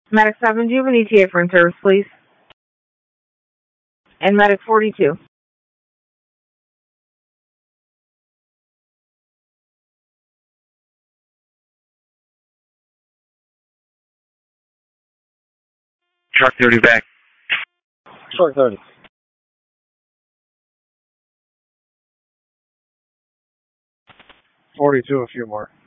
Medic 7, do you have an ETA for in-service, please? And Medic 42. Truck 30 back. Truck 30. 42, a few more.